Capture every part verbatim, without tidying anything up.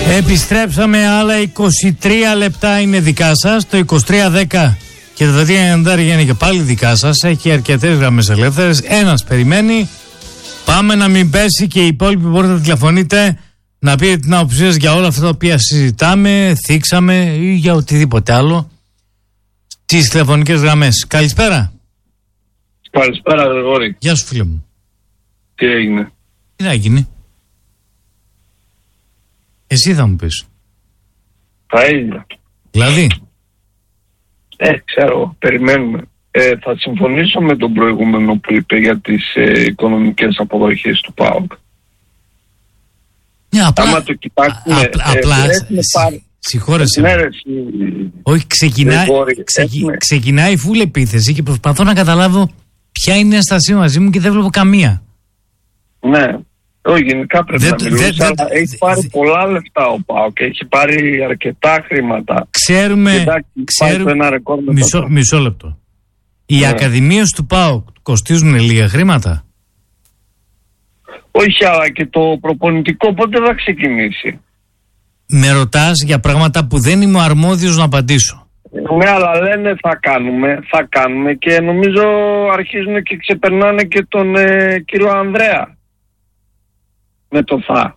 Επιστρέψαμε, άλλα είκοσι τρία λεπτά είναι δικά σας. Το είκοσι τρία δέκα και το δεκαετία ενενήντα είναι και πάλι δικά σας. Έχει αρκετές γραμμές ελεύθερες. Ένας περιμένει. Πάμε να μην πέσει και οι υπόλοιποι μπορείτε να τηλεφωνείτε, να πείτε την άποψή σας για όλα αυτά τα οποία συζητάμε, θίξαμε ή για οτιδήποτε άλλο. Τις τηλεφωνικές γραμμές. Καλησπέρα. Καλησπέρα, Γρηγόρη. Γεια σου, φίλε μου. Τι έγινε? Τι να γίνει? Εσύ θα μου πεις. Τα ίδια. Δηλαδή. Ε, ξέρω, περιμένουμε. Ε, θα συμφωνήσω με τον προηγούμενο που είπε για τις ε, οικονομικές αποδοχές του ΠΑΟΚ. Ναι, απλά, άμα το κοιτάξουμε, α, απλά, ε, απλά πάρει... συγχώρεσαι. Ναι, ρε, όχι, ξεκινάει, ξεκι, ξεκινάει φουλ επίθεση και προσπαθώ να καταλάβω ποια είναι η ένστασή μαζί μου και δεν βλέπω καμία. Ναι, όχι, γενικά πρέπει δε, να μιλούσε, δε, αλλά δε, έχει πάρει δε, πολλά λεφτά ο ΠΑΟΚ, έχει πάρει αρκετά χρήματα. Ξέρουμε, Κοιτάξει, ξέρουμε ένα ρεκόρ μισό, μισό λεπτό. Οι ναι. ακαδημίες του ΠΑΟΚ κοστίζουν λίγα χρήματα. Όχι, αλλά και το προπονητικό πότε θα ξεκινήσει? Με ρωτάς για πράγματα που δεν είμαι ο αρμόδιος να απαντήσω. Ναι, αλλά λένε θα κάνουμε, θα κάνουμε και νομίζω αρχίζουν και ξεπερνάνε και τον ε, κύριο Ανδρέα με το θα.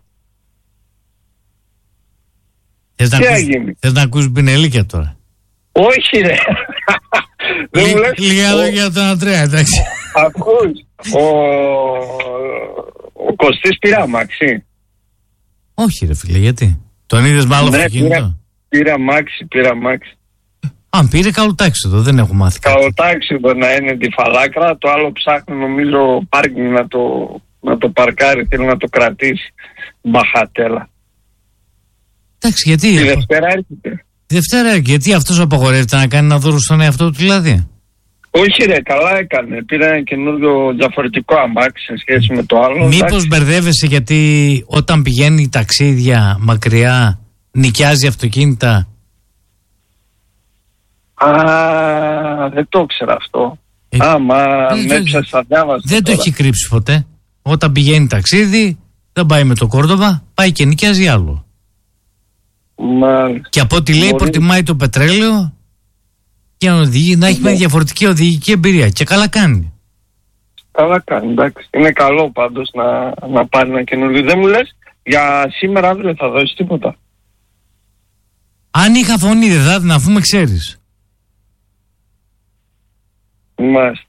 Θες να, ακούς, θες να ακούσεις πινελίκια τώρα? Όχι ρε. Λί, λίγα λόγια για τον Ανδρέα, εντάξει. Ακούς, ο, ο Κωστής πήρε αμάξι? Όχι ρε φίλε, γιατί? Τον είδες με άλλο ναι, αυτοκίνητο? Πήρε αμάξι, πήρε αμάξι. Αν πήρε καλοτάξιδο, δεν έχω μάθει. Καλοτάξιδο να είναι τη φαλάκρα, το άλλο ψάχνει νομίζω πάρκινγκ να το, να το παρκάρει, θέλει να το κρατήσει. Μπαχατέλα. Εντάξει, γιατί? Τη Δευτέρα έρχεται. Τη Δευτέρα έρχεται, γιατί αυτός απαγορεύεται να κάνει ένα δώρο στον εαυτό του δηλαδή? Όχι ρε, καλά έκανε. Πήρε ένα καινούριο διαφορετικό αμάξι σε σχέση με το άλλο. Μήπως μπερδεύεσαι γιατί όταν πηγαίνει ταξίδια μακριά νοικιάζει αυτοκίνητα? Α, δεν το ήξερα αυτό. Ε, Άμα με έπιασα διάβασα. Δεν τώρα. Το έχει κρύψει ποτέ. Όταν πηγαίνει ταξίδι, δεν πάει με το Κόρδοβα, πάει και νοικιάζει άλλο. Μάλιστα. Και από ό,τι λέει, μπορεί... προτιμάει το πετρέλαιο και να, οδηγεί, να έχει μια διαφορετική οδηγική εμπειρία. Και καλά κάνει. Καλά κάνει, εντάξει. Είναι καλό πάντως να, να πάρει ένα καινούργιο. Δεν μου λες, για σήμερα αύριο θα δώσεις τίποτα? Αν είχα φωνή δεν θα την αφούμε, ξέρεις. Μάλιστα.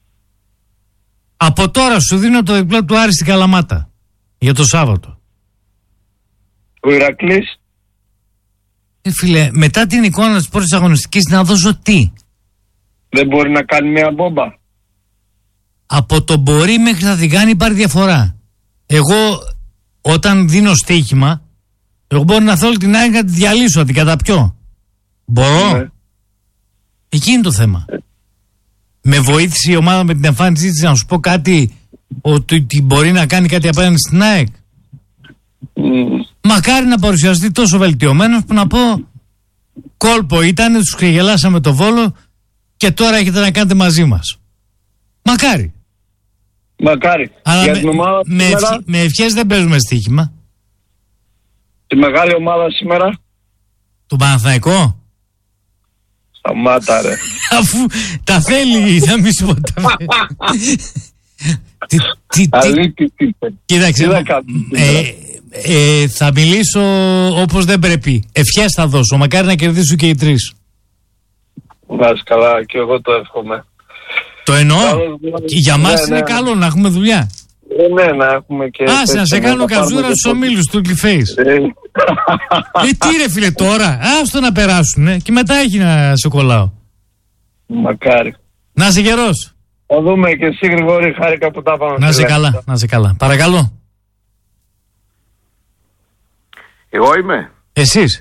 Από τώρα σου δίνω το διπλό του Άρη στην Καλαμάτα για το Σάββατο. Ο Ηρακλής. Ε, φίλε, μετά την εικόνα της πρώτης αγωνιστικής να δώσω τι? Δεν μπορεί να κάνει μια μπόμπα? Από το μπορεί μέχρι θα την κάνει υπάρχει διαφορά. Εγώ όταν δίνω στοίχημα, εγώ μπορώ να θέλω την ΑΕΚ να τη διαλύσω, να την καταπιώ. Μπορώ. Ναι. Εκεί είναι το θέμα. Ε. Με βοήθησε η ομάδα με την εμφάνισή της να σου πω κάτι, ότι μπορεί να κάνει κάτι απέναντι στην ΑΕΚ? Mm. Μακάρι να παρουσιαστεί τόσο βελτιωμένος που να πω κόλπο ήταν, τους ξεγελάσαμε το Βόλο και τώρα έχετε να κάνετε μαζί μας. Μακάρι. Μακάρι. Αλλά για με, την ομάδα με, σήμερα... ευχ, με ευχές δεν παίζουμε στοίχημα. Τη μεγάλη ομάδα σήμερα. Το Παναθηναϊκό. Σταμάτα ρε. Αφού τα θέλει να μην σου πω τα θέλει. Αλήτη τι είπε. Κοίταξε, ε, θα μιλήσω όπως δεν πρέπει. Ευχές θα δώσω, μακάρι να κερδίσουν και οι τρεις. Να είσαι καλά, και εγώ το εύχομαι. Το εννοώ. Και για μας ναι, είναι ναι. καλό να έχουμε δουλειά. Ε, ναι, να έχουμε και... Άσε να σε κάνω καζούρα στους ομίλους του Ugly-Face. Ε, ε, τι ρε φίλε τώρα, άστο να περάσουν ε, και μετά έχει να σε κολλάω. Μακάρι. Να είσαι καιρός. Θα δούμε, και εσύ Γρηγόρη, χάρηκα που τα πάμε. Να είσαι καλά, να είσαι καλά. Παρακαλώ. Εγώ είμαι. Εσείς.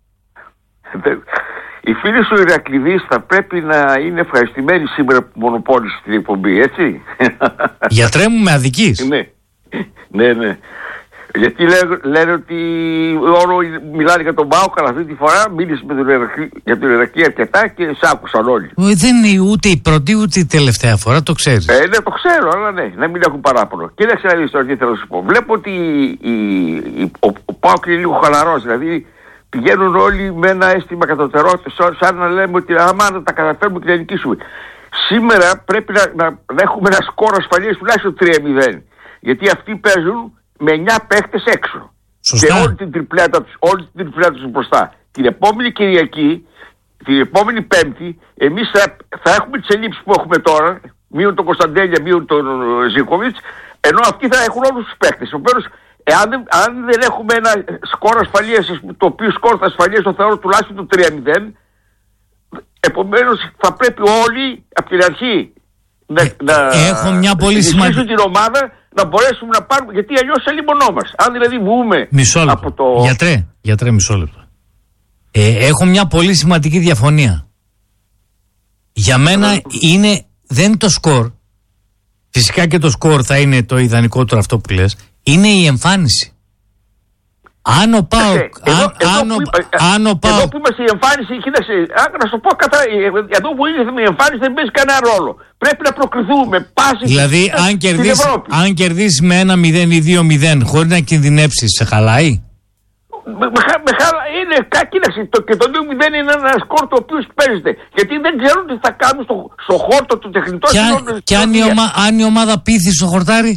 Οι φίλοι σου Ηρακλειδείς θα πρέπει να είναι ευχαριστημένοι σήμερα που μονοπόλησε την εκπομπή, έτσι. Γιατρέ μου, με αδικείς. Ναι, ναι, ναι. Γιατί λένε, λένε ότι όλο μιλάνε για τον ΠΑΟΚ, αλλά αυτή τη φορά μίλησε με τον Ηρακλή, για τον Ηρακλή αρκετά και σ' άκουσαν όλοι. Δεν είναι ούτε η πρώτη ούτε η τελευταία φορά, το ξέρεις. Ε, ναι, το ξέρω, αλλά ναι, να μην έχουν παράπονο. Κοίταξε να δεις τώρα τι θέλω να σου πω. Βλέπω ότι η, η, ο, ο ΠΑΟΚ είναι λίγο χαλαρός, δηλαδή πηγαίνουν όλοι με ένα αίσθημα κατωτερότητας, σαν να λέμε ότι άμα να τα καταφέρουμε και να νικήσουμε. Σήμερα πρέπει να, να, να έχουμε ένα σκορ ασφαλείας τουλάχιστον τρία μηδέν. Γιατί αυτοί παίζουν με εννιά παίχτες έξω. Σωστά. Και όλη την τριπλέτα τους, όλη την τριπλέτα τους μπροστά. Την επόμενη Κυριακή, την επόμενη Πέμπτη, εμείς θα, θα έχουμε τις ελλείψεις που έχουμε τώρα, μείον τον Κωνσταντέλια, μείον τον Ζίκοβιτς, ενώ αυτοί θα έχουν όλους τους παίχτες. Επομένως, εάν δεν, αν δεν έχουμε ένα σκορ ασφαλείας, το οποίο σκορ ασφαλείας το θεωρώ τουλάχιστον το τρία μηδέν, επομένως θα πρέπει όλοι από την αρχή να, ε, να έχω μια πολύ σημαντική την ομάδα, να μπορέσουμε να πάρουμε, γιατί αλλιώς σε λιμονό μας. Αν δηλαδή βγούμε από το... Γιατρέ, γιατρέ μισό λεπτό. Ε, έχω μια πολύ σημαντική διαφωνία. Για μένα είναι, δεν είναι το σκορ. Φυσικά και το σκορ θα είναι το ιδανικότερο αυτό που λες. Είναι η εμφάνιση. Αν ο ΠΑΟΚ... Εδώ που είμαστε η εμφάνιση, κοίταξε, να σου πω κατά... Εδώ που είναι η εμφάνιση δεν παίζει κανένα ρόλο. Πρέπει να προκριθούμε πάση δηλαδή, αν κερδίσεις, αν κερδίσεις με ένα μηδέν ή δύο μηδέν χωρίς να κινδυνεύσεις, σε χαλάει? Με, με, με χαλά, είναι, κοίταξε, το, και το δύο μηδέν είναι ένα σκορ το οποίο παίζεται. Γιατί δεν ξέρουν τι θα κάνουν στο, στο χόρτο του τεχνητό. Και, αν, και αν, η ομα, αν η ομάδα πείθει στο χορτάρι,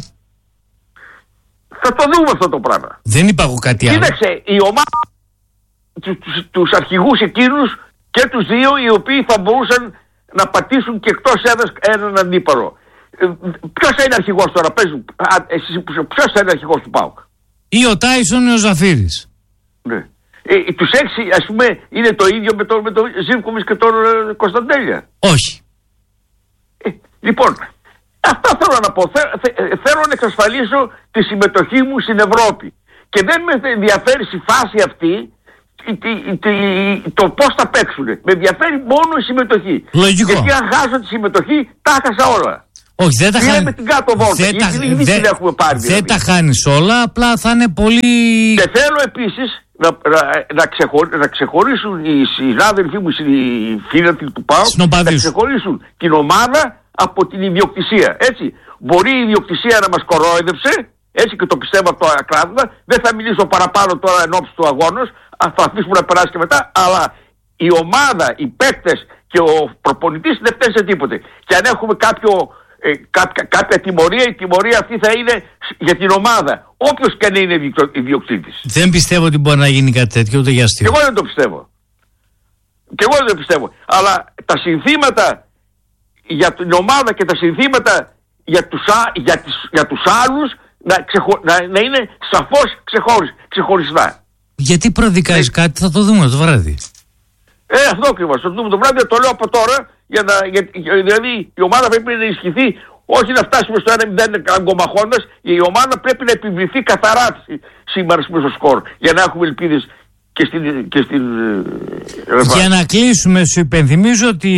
θα το δούμε αυτό το πράγμα. Δεν είπα εγώ κάτι άλλο. Κοίταξε, η ομάδα, τους, τους, τους αρχηγούς εκείνους και τους δύο οι οποίοι θα μπορούσαν να πατήσουν και εκτός έδρας έναν αντίπαλο. Ε, ποιος θα είναι αρχηγός τώρα, παίζουν, ποιος θα είναι αρχηγός του ΠΑΟΚ? Ή ο Τάισον ή ο Ζαφύρης. Ναι. Ε, τους έξι, ας πούμε, είναι το ίδιο με τον το Ζίβκοβιτς και τον ε, Κωνσταντέλια? Όχι. Ε, λοιπόν, αυτά θέλω να πω. Θε, θε, θέλω να εξασφαλίσω τη συμμετοχή μου στην Ευρώπη. Και δεν με ενδιαφέρει στη φάση αυτή τη, τη, τη, το πώς θα παίξουν. Με ενδιαφέρει μόνο η συμμετοχή. Λογικό. Γιατί αν χάσω τη συμμετοχή, τα χάσα όλα. Όχι, δεν τα χάνει. την κάτω βόλτα. Δεν, τα, δεν, δεν, έχουμε πάρει, δεν δηλαδή. τα χάνεις όλα, απλά θα είναι πολύ... Και θέλω επίσης να, να, να, ξεχωρί, να ξεχωρίσουν οι συνάδελφοί μου, οι φίλοι του ΠΑΟΚ, να ξεχωρίσουν την ομάδα από την ιδιοκτησία. Έτσι. Μπορεί η ιδιοκτησία να μας κορόιδεψε, έτσι, και το πιστεύω αυτό ακράδαντα. Δεν θα μιλήσω παραπάνω τώρα εν ώψη του αγώνος, θα αφήσουμε να περάσει και μετά, αλλά η ομάδα, οι παίκτες και ο προπονητής δεν φταίει σε τίποτε. Και αν έχουμε κάποιο, ε, κάποια, κάποια τιμωρία, η τιμωρία αυτή θα είναι για την ομάδα, όποιος και αν είναι ιδιοκτήτης. Δεν πιστεύω ότι μπορεί να γίνει κάτι τέτοιο, ούτε για αστείο. Και εγώ δεν το πιστεύω. Και εγώ δεν το πιστεύω. Αλλά τα συνθήματα για την ομάδα και τα συνθήματα για τους, για τις, για τους άλλους να, ξεχω, να, να είναι σαφώς ξεχωρισ, ξεχωριστά. Γιατί προδικάζεις ε, κάτι, θα το δούμε το βράδυ. Ε, αυτό ακριβώς. Θα το δούμε το βράδυ, το λέω από τώρα, για να, για, δηλαδή η ομάδα πρέπει να ενισχυθεί, όχι να φτάσουμε στο ένα μηδέν αγκομαχώντας, η ομάδα πρέπει να επιβληθεί καθαρά σήμερα στο σκορ, για να έχουμε ελπίδες και στην... Και στην ε, για να κλείσουμε, σου υπενθυμίζω ότι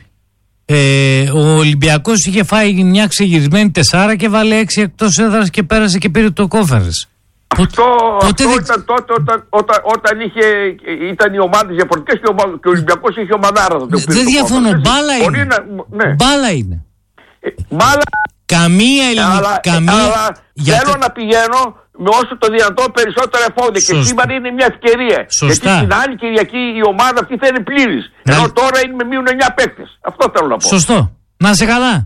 Ε, ο Ολυμπιακός είχε φάει μια ξεγυρισμένη τεσσάρα και βάλε έξι εκτός έδρας και πέρασε και πήρε το κόφερες. Αυτό, αυτό δεν... ήταν τότε όταν, όταν, όταν είχε, ήταν οι ομάδες διαφορετικές και ο, και ο Ολυμπιακός είχε ομαδάρα. Δεν δε διαφωνώ, μπάλα είναι. Να, ναι. Μπάλα είναι. Ε, μπάλα... Καμία ελληνική... Καμία... Αλλά για θέλω τε... να πηγαίνω με όσο το δυνατόν περισσότερα εφόδια. Και σήμερα είναι μια ευκαιρία. Σωστά. Γιατί την άλλη Κυριακή η ομάδα αυτή θα είναι πλήρης. Να... Ενώ τώρα είναι με μείον εννιά παίκτες. Αυτό θέλω να πω. Σωστό. Να είσαι καλά.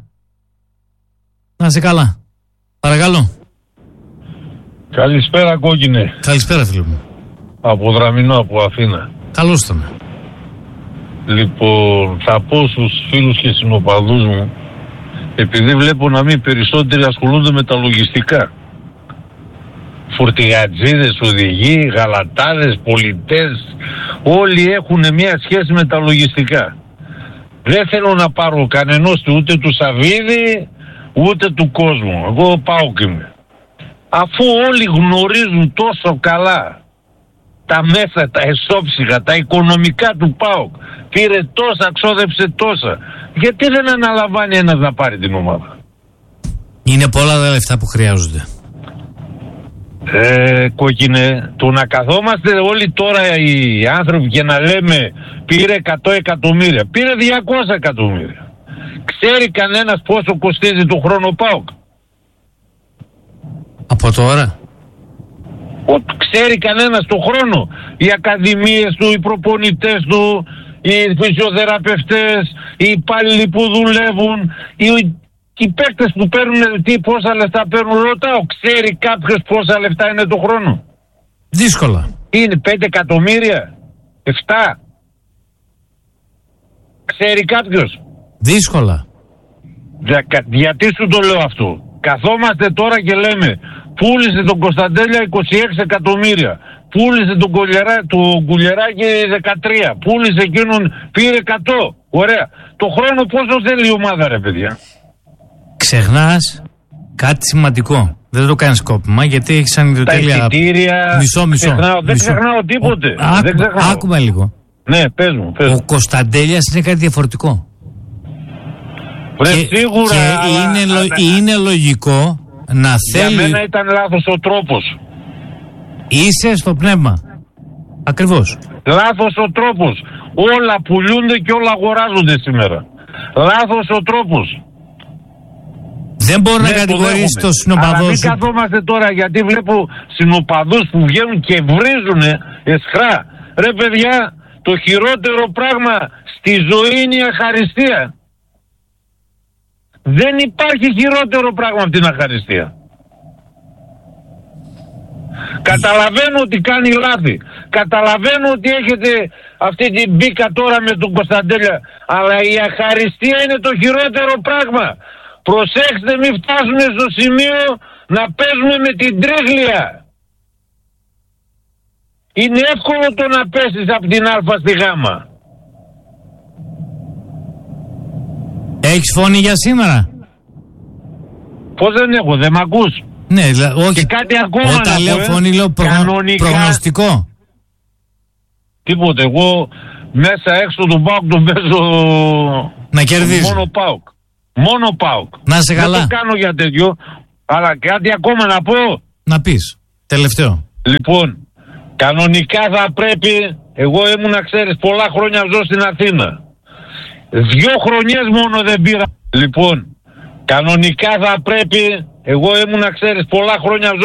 Να είσαι καλά. Παρακαλώ. Καλησπέρα κόκκινε. Καλησπέρα φίλε μου. Από Δραμηνό, από Αθήνα. Καλώς τον. Λοιπόν, θα πω στους φίλους και συνοπαδούς μου, επειδή βλέπω να μην περισσότεροι ασχολούνται με τα λογιστικά. Φορτηγατζίδες, οδηγοί, γαλατάδες, πολιτές, όλοι έχουν μια σχέση με τα λογιστικά. Δεν θέλω να πάρω κανενός του, ούτε του Σαββίδη, ούτε του κόσμου. Εγώ πάω και είμαι. Αφού όλοι γνωρίζουν τόσο καλά τα μέσα, τα εσόψυχα, τα οικονομικά του ΠΑΟΚ, πήρε τόσα, ξόδεψε τόσα, γιατί δεν αναλαμβάνει ένας να πάρει την ομάδα? Είναι πολλά τα λεφτά που χρειάζονται. Ε, κόκκινε, το να καθόμαστε όλοι τώρα οι άνθρωποι και να λέμε πήρε εκατό εκατομμύρια, πήρε διακόσια εκατομμύρια. Ξέρει κανένας πόσο κοστίζει το χρόνο ΠΑΟΚ? Από τώρα? Ό, ξέρει κανένας τον χρόνο. Οι ακαδημίες του, οι προπονητές του, οι φυσιοθεραπευτές, οι υπάλληλοι που δουλεύουν, οι, οι παίκτες που παίρνουν, τι, πόσα λεφτά παίρνουν, ρωτάω. Ξέρει κάποιος πόσα λεφτά είναι το χρόνο? Δύσκολα. Είναι πέντε εκατομμύρια, εφτά. Ξέρει κάποιος? Δύσκολα. Για, γιατί σου το λέω αυτό? Καθόμαστε τώρα και λέμε, πούλησε τον Κωνσταντέλια είκοσι έξι εκατομμύρια, πούλησε τον, Κουλιερά, τον Κουλιεράκη δεκατρία, πούλησε εκείνον, πήρε εκατό. Ωραία. Το χρόνο πόσο θέλει η ομάδα, ρε παιδιά? Ξεχνάς κάτι σημαντικό. Δεν το κάνεις κόπημα, γιατί έχεις σαν ιδιοτέλεια. Τα εισιτήρια. Μισό, μισό. Ξεχνάω, δεν μισό. ξεχνάω τίποτε. Ο, άκου, δεν ξεχνάω. Άκουμε λίγο. Ναι, πες μου, πες μου. Ο Κωνσταντέλιας είναι κάτι διαφορετικό. Ρε, και, σίγουρα, και αλλά, είναι, αλλά, είναι λογικό να για θέλει. Για μένα ήταν λάθος ο τρόπος. Είσαι στο πνεύμα. Ακριβώς. Λάθος ο τρόπος. Όλα πουλούνται και όλα αγοράζονται σήμερα. Λάθος ο τρόπος. Δεν μπορώ ναι, να κατηγορήσει το συνοπαδό σου. Αλλά μην σου. καθόμαστε τώρα, γιατί βλέπω συνοπαδούς που βγαίνουν και βρίζουνε εσχρά. Ρε παιδιά, το χειρότερο πράγμα στη ζωή είναι η αχαριστία. Δεν υπάρχει χειρότερο πράγμα από την αχαριστία. Καταλαβαίνω ότι κάνει λάθη. Καταλαβαίνω ότι έχετε αυτή την μπίκα τώρα με τον Κωνσταντέλια. Αλλά η αχαριστία είναι το χειρότερο πράγμα. Προσέξτε, μην φτάσουμε στο σημείο να παίζουμε με την τρίγλια. Είναι εύκολο το να πέσεις από την Α στη Γ. Έχεις φωνή για σήμερα? Πώς δεν έχω, δεν μ' ακούς? Ναι, όχι. Και κάτι ακόμα. Όταν λέω φωνή, λέω προ... προγνωστικό. Τίποτε, εγώ μέσα έξω τον ΠΑΟΚ τον παίζω. Να κερδίζει. Μόνο ΠΑΟΚ. Μόνο ΠΑΟΚ. Να σε καλά. Δεν το κάνω για τέτοιο. Αλλά κάτι ακόμα να πω. Να πεις. Τελευταίο. Λοιπόν, κανονικά θα πρέπει. Εγώ ήμουν, ξέρεις, πολλά χρόνια ζω στην Αθήνα. Δυο χρονιές μόνο δεν πήρα. Λοιπόν, κανονικά θα πρέπει. Εγώ ήμουν, ξέρεις, πολλά χρόνια ζω